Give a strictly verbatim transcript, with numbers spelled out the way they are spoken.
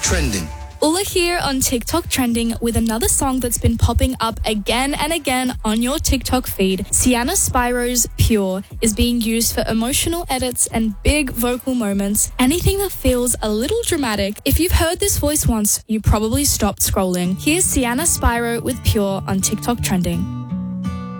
Trending. Ula here on TikTok Trending with another song that's been popping up again and again on your TikTok feed. Sienna Spiro's Pure is being used for emotional edits and big vocal moments. Anything that feels a little dramatic. If you've heard this voice once, you probably stopped scrolling. Here's Sienna Spiro with Pure on TikTok Trending.